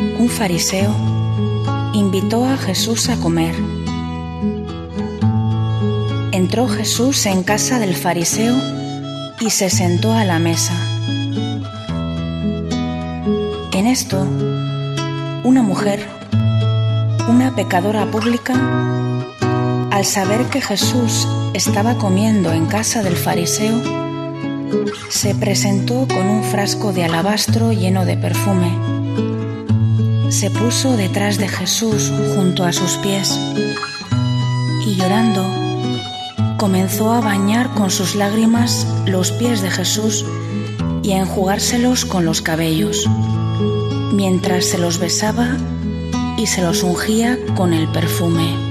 un fariseo, invitó a Jesús a comer. Entró Jesús en casa del fariseo y se sentó a la mesa. En esto, una mujer, una pecadora pública, al saber que Jesús estaba comiendo en casa del fariseo, se presentó con un frasco de alabastro lleno de perfume. Se puso detrás de Jesús junto a sus pies y llorando comenzó a bañar con sus lágrimas los pies de Jesús y a enjugárselos con los cabellos, mientras se los besaba y se los ungía con el perfume.